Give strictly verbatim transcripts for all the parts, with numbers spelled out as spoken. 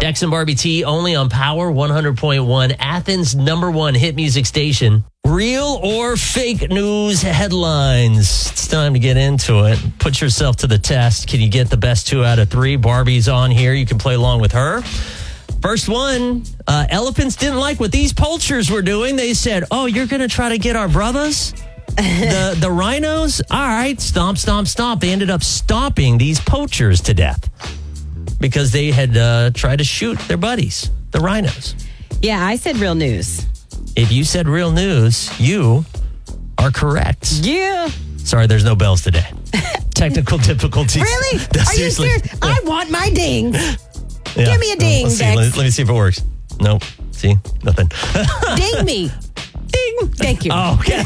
Dex and Barbie T only on Power one hundred point one, Athens' number one hit music station. Real or fake news headlines. It's time to get into it. Put yourself to the test. Can you get the best two out of three? Barbie's on here. You can play along with her. First one, uh, elephants didn't like what these poachers were doing. They said, oh, you're going to try to get our brothers? the the rhinos? All right, stomp, stomp, stomp. They ended up stomping these poachers to death because they had uh, tried to shoot their buddies, the rhinos. Yeah, I said real news. If you said real news, you are correct. Yeah. Sorry, there's no bells today. Technical difficulties. Really? No, Are seriously. you serious? I want my dings. Yeah. Give me a ding, Let's see. Dex. Let, let me see if it works. Nope. See? Nothing. Ding me. Ding. Thank you. Oh, okay.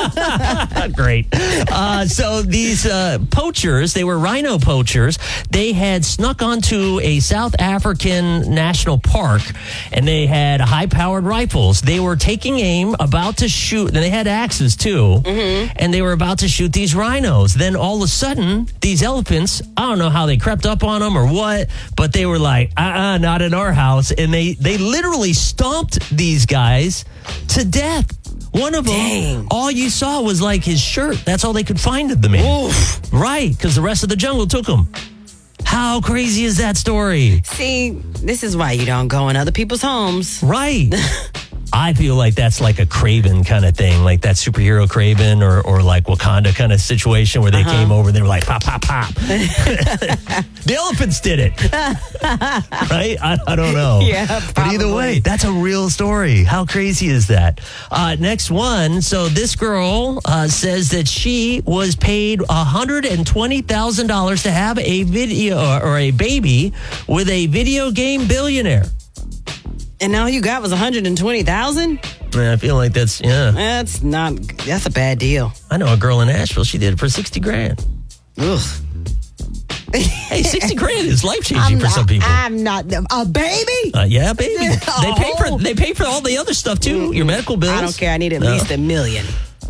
Great. Uh, so these uh, poachers, they were rhino poachers. They had snuck onto a South African national park, and they had high-powered rifles. They were taking aim, about to shoot, and they had axes too, mm-hmm. and they were about to shoot these rhinos. Then all of a sudden, these elephants, I don't know how they crept up on them or what, but they were like, uh-uh, not in our house, and they, they literally stomped these guys to death. One of them, Dang. all you saw was like his shirt. That's all they could find of the man. Oof. Right, because the rest of the jungle took him. How crazy is that story? See, this is why you don't go in other people's homes. Right. I feel like that's like a Craven kind of thing, like that superhero Craven or, or like Wakanda kind of situation where they uh-huh. came over and they were like, pop, pop, pop. The elephants did it. Right? I, I don't know. Yeah, probably. But either way, that's a real story. How crazy is that? Uh, next one. So this girl uh, says that she was paid one hundred twenty thousand dollars to have a video or a baby with a video game billionaire. And all you got was one hundred twenty thousand dollars? I feel like that's, yeah. That's not, that's a bad deal. I know a girl in Nashville, she did it for sixty grand. Ugh. Hey, sixty grand is life-changing for some people. I'm not, a baby? Uh, yeah, baby. They pay for they pay for all the other stuff, too, your medical bills. I don't care. I need at no. least a million.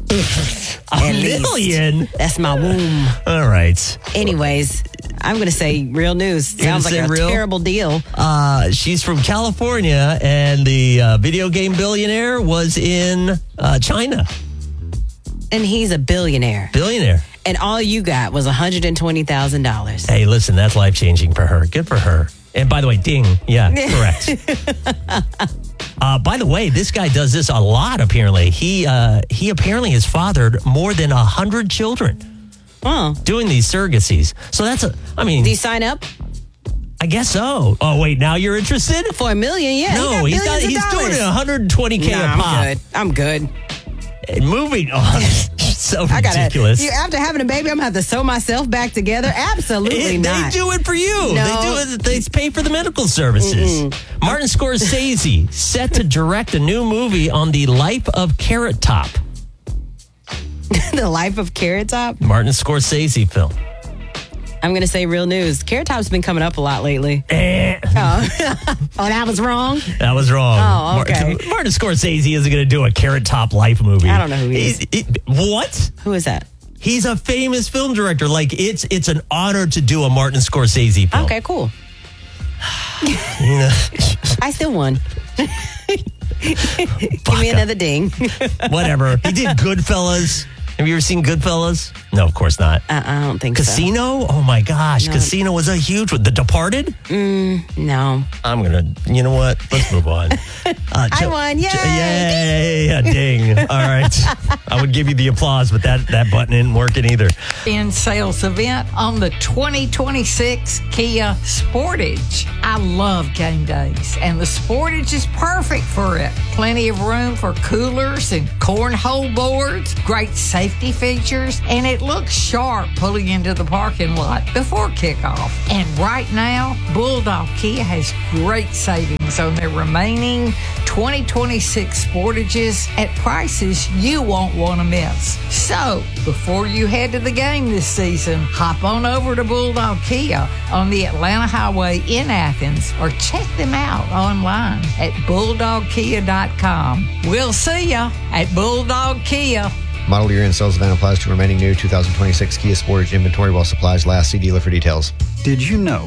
A million? Least. That's my womb. All right. Anyways, I'm going to say real news. Sounds like a real? terrible deal. Uh, she's from California, and the uh, video game billionaire was in uh, China. And he's a billionaire. Billionaire. And all you got was one hundred twenty thousand dollars. Hey, listen, that's life-changing for her. Good for her. And by the way, ding. Yeah, correct. Uh, by the way, this guy does this a lot, apparently. He uh, he apparently has fathered more than one hundred children. Oh. Doing these surrogacies. So that's a, I mean. Do you sign up? I guess so. Oh, wait, now you're interested? For a million, yeah. No, he he's, got, he's doing it one hundred twenty K nah, a pop. I'm good. I'm good. And moving on. So I gotta, ridiculous. You, after having a baby, I'm going to have to sew myself back together? Absolutely it, not. They do it for you. No. They do it. They pay for the medical services. Mm-mm. Martin Scorsese set to direct a new movie on the life of Carrot Top. The life of Carrot Top? Martin Scorsese film. I'm going to say real news. Carrot Top's been coming up a lot lately. Eh. Oh. Oh, that was wrong? That was wrong. Oh, okay. Martin, Martin Scorsese isn't going to do a Carrot Top life movie. I don't know who he is. He, what? Who is that? He's a famous film director. Like, it's it's an honor to do a Martin Scorsese film. Okay, cool. You know. I still won. Give me another ding. Whatever. He did Goodfellas. Have you ever seen Goodfellas? No, of course not. Uh, I don't think Casino? so. Oh, my gosh. No. Casino was a huge one. The Departed? Mm, no. I'm going to, you know what? Let's move on. Uh, I won. Yay. Yay. Yeah, ding. All right. I would give you the applause, but that, that button isn't working either. In sales event on the twenty twenty-six Kia Sportage. I love game days, and the Sportage is perfect for it. Plenty of room for coolers and cornhole boards, great safety features, and it looks sharp pulling into the parking lot before kickoff. And right now, Bulldog Kia has great savings on their remaining twenty twenty-six Sportages at prices you won't want to miss. So, before you head to the game this season, hop on over to Bulldog Kia on the Atlanta Highway in Athens or check them out online at bulldog kia dot com. We'll see ya at Bulldog Kia. Model year in sales event applies to remaining new two thousand twenty-six Kia Sportage inventory while supplies last. See dealer for details. Did you know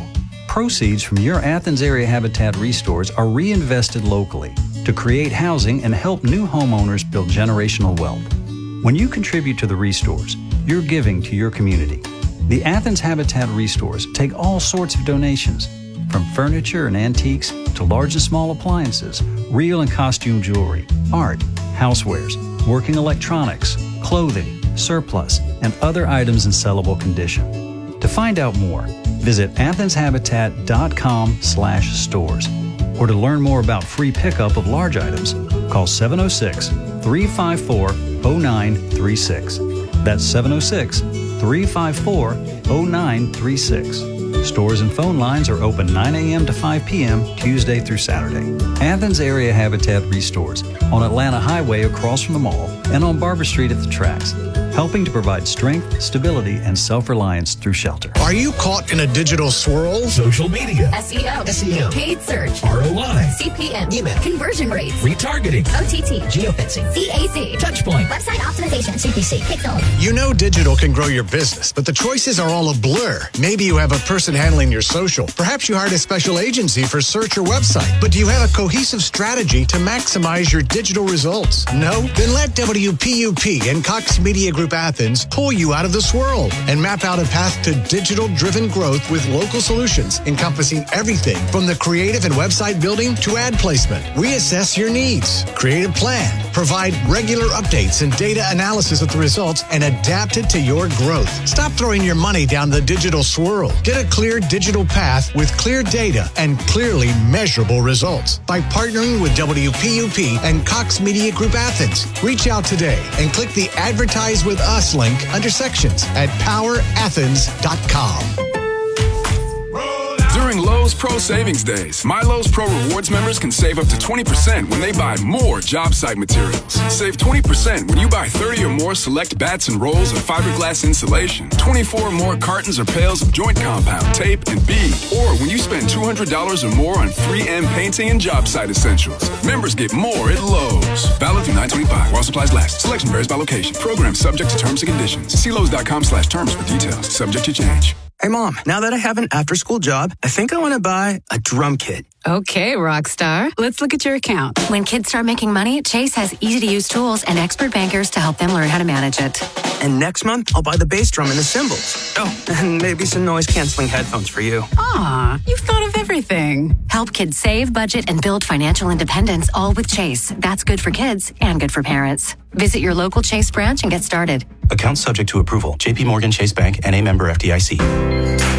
Proceeds from your Athens area Habitat restores are reinvested locally to create housing and help new homeowners build generational wealth. When you contribute to the restores, you're giving to your community. The Athens Habitat restores take all sorts of donations, from furniture and antiques to large and small appliances, real and costume jewelry, art, housewares, working electronics, clothing, surplus, and other items in sellable condition. To find out more, visit athenshabitat.com slash stores. Or to learn more about free pickup of large items, call seven oh six, three five four, oh nine three six. That's seven oh six, three five four, oh nine three six. Stores and phone lines are open nine a.m. to five p.m. Tuesday through Saturday. Athens Area Habitat Restores on Atlanta Highway across from the mall and on Barber Street at the tracks, helping to provide strength, stability, and self-reliance through shelter. Are you caught in a digital swirl? Social media, S E O, S E O, paid search, R O I, C P M, email, conversion rates, retargeting, O T T, geofencing, C A C, touchpoint, website optimization, C P C, pixels. You know digital can grow your business, but the choices are all a blur. Maybe you have a person handling your social. Perhaps you hired a special agency for search or website. But do you have a cohesive strategy to maximize your digital results? No? Then let W P U P and Cox Media Group Athens pull you out of the swirl and map out a path to digital-driven growth with local solutions encompassing everything from the creative and website building to ad placement. We assess your needs, create a plan, provide regular updates and data analysis of the results, and adapt it to your growth. Stop throwing your money down the digital swirl. Get a clear digital path with clear data and clearly measurable results by partnering with W P U P and Cox Media Group Athens. Reach out today and click the Advertise with Us link under sections at power athens dot com. During Lowe's Pro Savings Days, My Lowe's Pro Rewards members can save up to twenty percent when they buy more job site materials. Save twenty percent when you buy thirty or more select bats and rolls of fiberglass insulation, twenty-four or more cartons or pails of joint compound, tape, and bead. Or when you spend two hundred dollars or more on three M painting and job site essentials. Members get more at Lowe's. Valid through nine twenty-five while supplies last. Selection varies by location. Program subject to terms and conditions. See Lowe's.com slash terms for details. Subject to change. Hey, Mom, now that I have an after-school job, I think I want to buy a drum kit. Okay, Rockstar. Let's look at your account. When kids start making money, Chase has easy-to-use tools and expert bankers to help them learn how to manage it. And next month, I'll buy the bass drum and the cymbals. Oh, and maybe some noise-canceling headphones for you. Aw, you've thought of everything. Help kids save, budget, and build financial independence, all with Chase. That's good for kids and good for parents. Visit your local Chase branch and get started. Account subject to approval. J P Morgan Chase Bank, N A member F D I C.